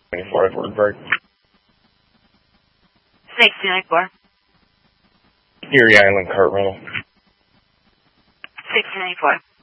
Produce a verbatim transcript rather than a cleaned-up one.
twenty-four Edwardsburg. six two nine four. Erie Island Cart Rental. six two nine four.